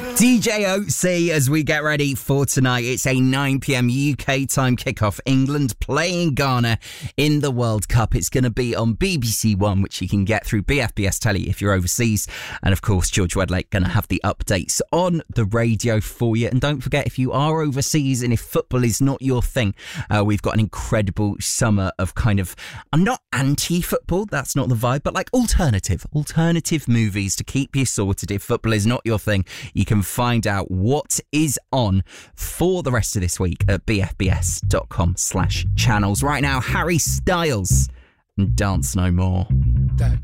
DJ OC as we get ready for tonight. It's a 9 p.m. UK time kickoff. England playing Ghana in the World Cup. It's going to be on BBC One, which you can get through BFBS Telly if you're overseas. And of course, George Wedlake going to have the updates on the radio for you. And don't forget, if you are overseas and if football is not your thing, we've got an incredible summer of kind of, I'm not anti-football, that's not the vibe, but like alternative movies to keep you sorted. If football is not your thing, you can find out what is on for the rest of this week at bfbs.com/channels. Right now, Harry Styles and Dance No More.